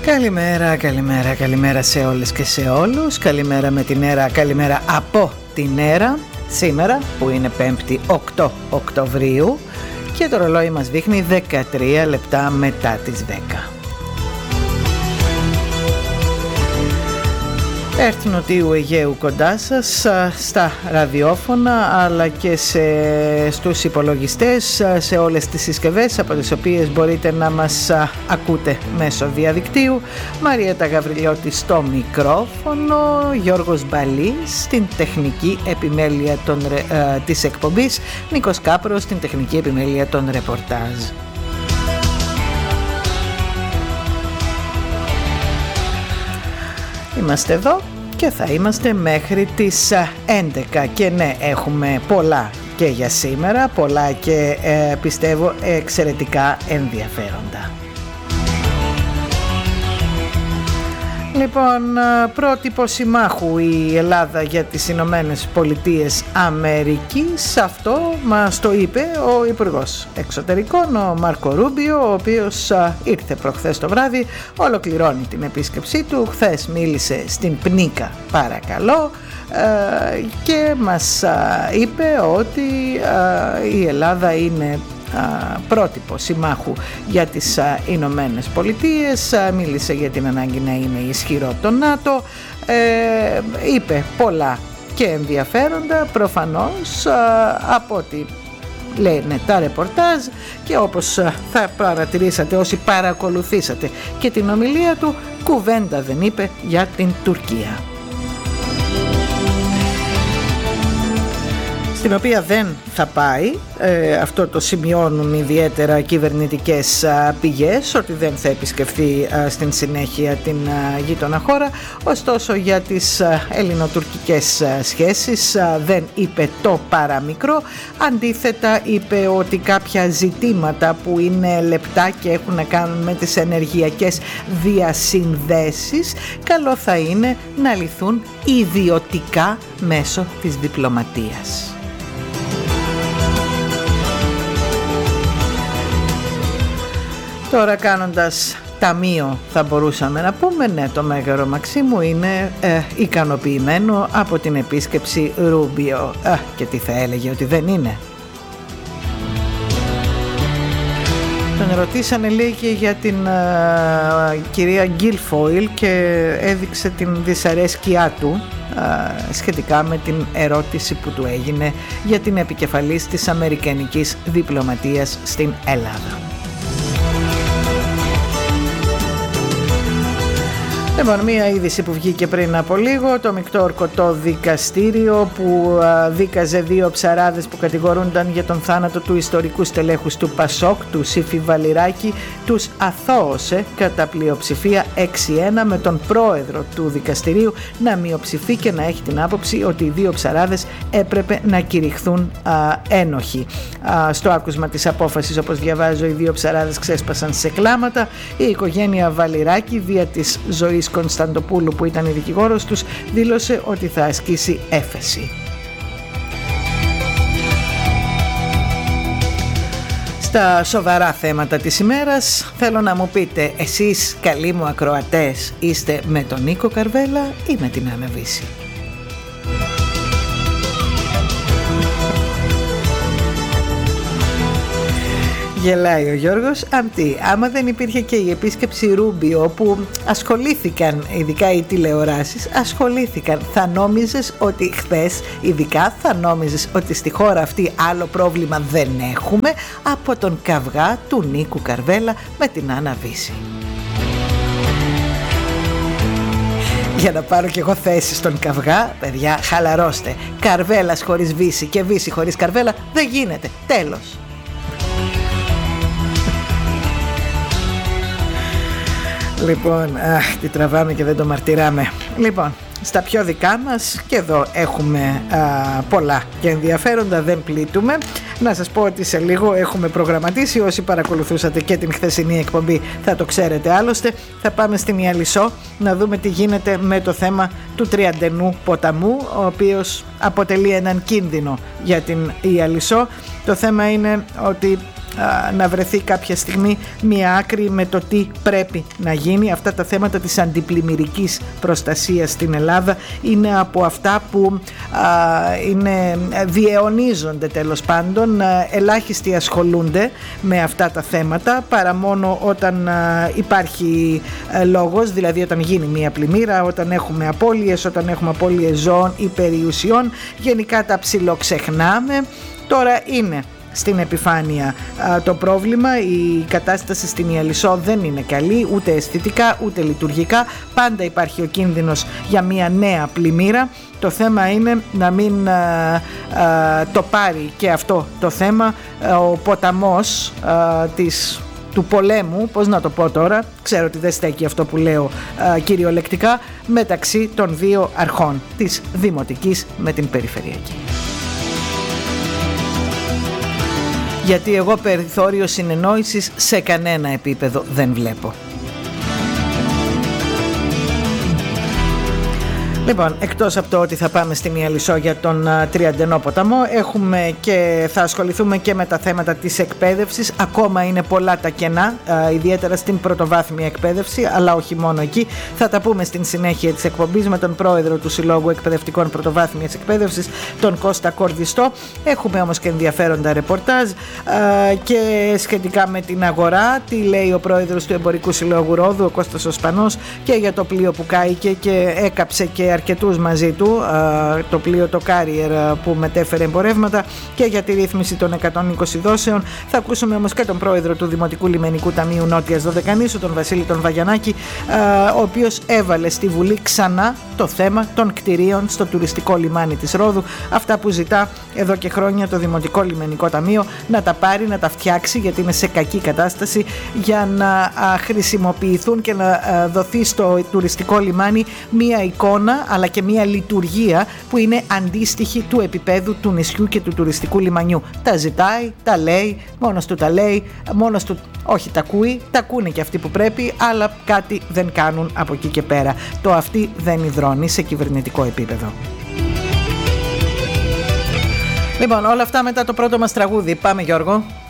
Καλημέρα σε όλες και σε όλους. Καλημέρα με την αίρα, καλημέρα από την αίρα. Σήμερα που είναι 5η 8 Οκτωβρίου και το ρολόι μας δείχνει 13 λεπτά μετά τις 10. Έρθει Νοτιού Αιγαίου κοντά σας στα ραδιόφωνα αλλά και στους υπολογιστές, σε όλες τις συσκευές από τις οποίες μπορείτε να μας ακούτε μέσω διαδικτύου. Μαριέτα Γαβριλιώτη στο μικρόφωνο, Γιώργος Μπαλής στην τεχνική επιμέλεια της εκπομπής, Νίκος Κάπρος στην τεχνική επιμέλεια των ρεπορτάζ. Είμαστε εδώ και θα είμαστε μέχρι τις 11 και ναι, έχουμε πολλά και για σήμερα, πολλά και πιστεύω εξαιρετικά ενδιαφέροντα. Λοιπόν, πρότυπο συμμάχου η Ελλάδα για τις Ηνωμένες Πολιτείες Αμερικής. Αυτό μας το είπε ο Υπουργός Εξωτερικών, ο Μάρκο Ρούμπιο, ο οποίος ήρθε προχθές το βράδυ, ολοκληρώνει την επίσκεψή του. Χθες μίλησε στην Πνίκα, παρακαλώ, και μας είπε ότι η Ελλάδα είναι πρότυπο συμμάχου για τις Ηνωμένες Πολιτείες. Μίλησε για την ανάγκη να είναι ισχυρό το ΝΑΤΟ, είπε πολλά και ενδιαφέροντα προφανώς από ό,τι λένε τα ρεπορτάζ και όπως θα παρατηρήσατε όσοι παρακολουθήσατε και την ομιλία του, κουβέντα δεν είπε για την Τουρκία, στην οποία δεν θα πάει. Αυτό το σημειώνουν ιδιαίτερα κυβερνητικές πηγές, ότι δεν θα επισκεφθεί στην συνέχεια την γείτονα χώρα. Ωστόσο για τις ελληνοτουρκικές σχέσεις δεν είπε το παραμικρό. Αντίθετα είπε ότι κάποια ζητήματα που είναι λεπτά και έχουν να κάνουν με τις ενεργειακές διασυνδέσεις, καλό θα είναι να λυθούν ιδιωτικά μέσω της διπλωματίας. Τώρα κάνοντας ταμείο θα μπορούσαμε να πούμε, ναι, το Μέγαρο Μαξίμου είναι ικανοποιημένο από την επίσκεψη Ρούμπιο. Και τι θα έλεγε ότι δεν είναι. Τον ρωτήσανε, λέει, και για την κυρία Γκίλφοιλ και έδειξε την δυσαρέσκειά του σχετικά με την ερώτηση που του έγινε για την επικεφαλής της αμερικανικής διπλωματίας στην Ελλάδα. Λοιπόν, μία είδηση που βγήκε πριν από λίγο, το μεικτό ορκωτό δικαστήριο που δίκαζε δύο ψαράδες που κατηγορούνταν για τον θάνατο του ιστορικού στελέχους του Πασόκ, του Σύφη Βαλιράκη, τους αθώωσε κατά πλειοψηφία 6-1, με τον πρόεδρο του δικαστηρίου να μειοψηφεί και να έχει την άποψη ότι οι δύο ψαράδες έπρεπε να κηρυχθούν ένοχοι. Στο άκουσμα της απόφασης, όπως διαβάζω, οι δύο ψαράδες ξέσπασαν σε κλάματα. Η οικογένεια Βαλιράκη, δια της Ζωής Κωνσταντοπούλου που ήταν η δικηγόρος τους, δήλωσε ότι θα ασκήσει έφεση. Στα σοβαρά θέματα της ημέρας θέλω να μου πείτε, εσείς καλοί μου ακροατές, είστε με τον Νίκο Καρβέλα ή με την Άννα Βύση? Γελάει ο Γιώργος. Άμα δεν υπήρχε και η επίσκεψη Ρούμπιο που ασχολήθηκαν, ειδικά οι τηλεοράσεις ασχολήθηκαν, θα νόμιζες ότι χθες, ειδικά θα νόμιζες ότι στη χώρα αυτή άλλο πρόβλημα δεν έχουμε από τον καυγά του Νίκου Καρβέλα με την Άννα Βύση. Για να πάρω κι εγώ θέση στον καυγά, παιδιά, χαλαρώστε. Καρβέλας χωρίς Βύση και Βύση χωρίς Καρβέλα δεν γίνεται. Τέλος. Λοιπόν, τι τραβάμε και δεν το μαρτυράμε. Λοιπόν, στα πιο δικά μας και εδώ έχουμε πολλά και ενδιαφέροντα, δεν πλήττουμε. Να σας πω ότι σε λίγο έχουμε προγραμματίσει, όσοι παρακολουθούσατε και την χθεσινή εκπομπή θα το ξέρετε άλλωστε. Θα πάμε στην Ιαλισσό να δούμε τι γίνεται με το θέμα του Τριαντενού ποταμού, ο οποίος αποτελεί έναν κίνδυνο για την Ιαλισσό. Το θέμα είναι ότι να βρεθεί κάποια στιγμή μια άκρη με το τι πρέπει να γίνει. Αυτά τα θέματα της αντιπλημμυρικής προστασίας στην Ελλάδα είναι από αυτά που διαιωνίζονται τέλος πάντων. Ελάχιστοι ασχολούνται με αυτά τα θέματα παρά μόνο όταν υπάρχει λόγος, δηλαδή όταν γίνει μια πλημμύρα, όταν έχουμε απώλειες, όταν έχουμε απώλειες ζώων ή περιουσιών. Γενικά τα ψιλοξεχνάμε. Τώρα είναι στην επιφάνεια το πρόβλημα. Η κατάσταση στην Ιαλισσό δεν είναι καλή, ούτε αισθητικά ούτε λειτουργικά. Πάντα υπάρχει ο κίνδυνος για μια νέα πλημμύρα. Το θέμα είναι να μην το πάρει και αυτό το θέμα ο ποταμός του πολέμου, πώς να το πω τώρα, ξέρω ότι δεν στέκει αυτό που λέω κυριολεκτικά, μεταξύ των δύο αρχών, της Δημοτικής με την Περιφερειακή. Γιατί εγώ περιθώριο συνεννόησης σε κανένα επίπεδο δεν βλέπω. Λοιπόν, εκτός από το ότι θα πάμε στην Ιαλισσό για τον Τριαντενό ποταμό, έχουμε και θα ασχοληθούμε και με τα θέματα της εκπαίδευσης. Ακόμα είναι πολλά τα κενά, ιδιαίτερα στην πρωτοβάθμια εκπαίδευση, αλλά όχι μόνο εκεί. Θα τα πούμε στην συνέχεια της εκπομπής με τον πρόεδρο του Συλλόγου Εκπαιδευτικών Πρωτοβάθμιας Εκπαίδευσης, τον Κώστα Κορδιστό. Έχουμε όμως και ενδιαφέροντα ρεπορτάζ και σχετικά με την αγορά. Τι λέει ο πρόεδρος του Εμπορικού Συλλόγου Ρόδου, ο Κώστας ο Σπανός, και για το πλοίο που κάηκε και έκαψε και αρκετούς μαζί του, το πλοίο το Carrier που μετέφερε εμπορεύματα, και για τη ρύθμιση των 120 δόσεων. Θα ακούσουμε όμως και τον πρόεδρο του Δημοτικού Λιμενικού Ταμείου Νότιας Δωδεκανήσου, τον Βασίλη τον Βαγιανάκη, ο οποίος έβαλε στη Βουλή ξανά το θέμα των κτηρίων στο τουριστικό λιμάνι της Ρόδου, αυτά που ζητά εδώ και χρόνια το Δημοτικό Λιμενικό Ταμείο να τα πάρει, να τα φτιάξει, γιατί είναι σε κακή κατάσταση, για να χρησιμοποιηθούν και να δοθεί στο τουριστικό λιμάνι μία εικόνα αλλά και μια λειτουργία που είναι αντίστοιχη του επίπεδου του νησιού και του τουριστικού λιμανιού. Τα ζητάει, τα λέει, μόνος του τα λέει, μόνος του όχι τα ακούει, τα ακούνε και αυτοί που πρέπει, αλλά κάτι δεν κάνουν από εκεί και πέρα. Το αυτή δεν υδρώνει σε κυβερνητικό επίπεδο. Λοιπόν, όλα αυτά μετά το πρώτο μας τραγούδι. Πάμε, Γιώργο.